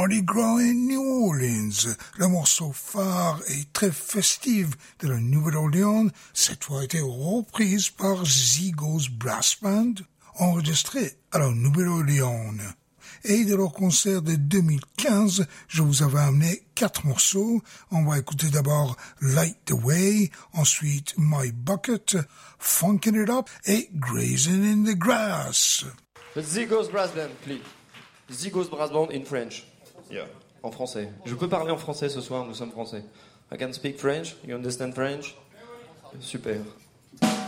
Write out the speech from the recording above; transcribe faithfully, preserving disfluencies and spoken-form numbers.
Mardi Gras in New Orleans. Le morceau phare et très festif de la Nouvelle-Orléans, cette fois a été reprise par Zigo's Brass Band, enregistré à la Nouvelle-Orléans. Et de leur concert de deux mille quinze, je vous avais amené quatre morceaux. On va écouter d'abord Light the Way, ensuite My Bucket, Funkin' It Up et Grazing in the Grass. The Zigo's Brass Band, please. Zigo's Brass Band in French. Yeah. En français. Je peux parler en français ce soir, nous sommes français. I can speak French, you understand French? Super.